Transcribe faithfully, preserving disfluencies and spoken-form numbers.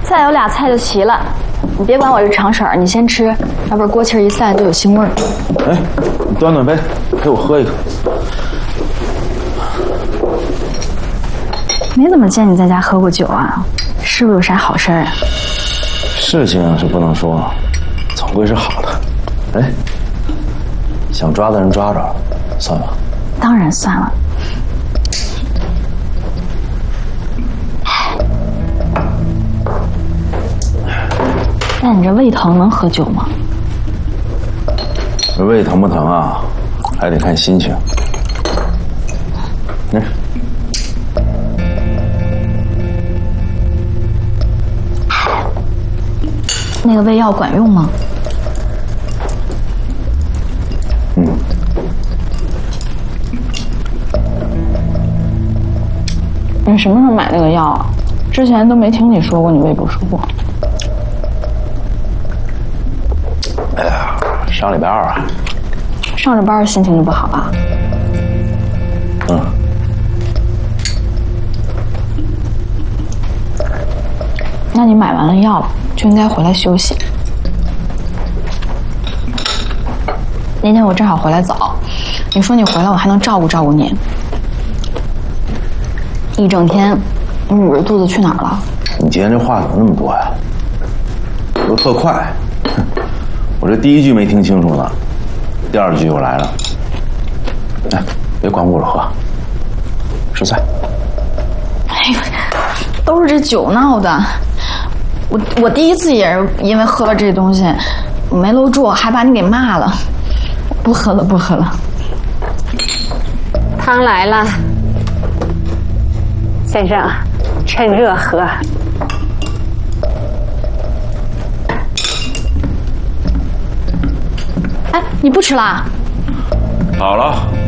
再有俩菜就齐了。你别管我是常婶儿，你先吃，要不然锅气儿一散就有腥味儿。 哎，你端端杯，陪我喝一个。 没怎么见你在家喝过酒啊，是不是有啥好事儿啊？ 事情是不能说，总归是好的。哎，想抓的人抓着，算吧。 当然算了。但你这胃疼能喝酒吗？ 这胃疼不疼啊，还得看心情。嗯。 那个胃药管用吗？ 嗯。 你什么时候买那个药啊？之前都没听你说过你胃不舒服。 哎呀，上礼拜二啊。 上着班心情就不好啊？ 嗯。 那你买完了药就应该回来休息。那天我正好回来早，你说你回来我还能照顾照顾你。一整天，你捂着肚子去哪儿了？ 你今天这话怎么那么多呀？说特快，我这第一句没听清楚呢，第二句又来了。哎，别光顾着喝，吃菜。 哎呦，都是这酒闹的。我我第一次也是因为喝了这东西，我没搂住，还把你给骂了。不喝了，不喝了。 汤来了，先生，趁热喝。 哎，你不吃啦？ 好了。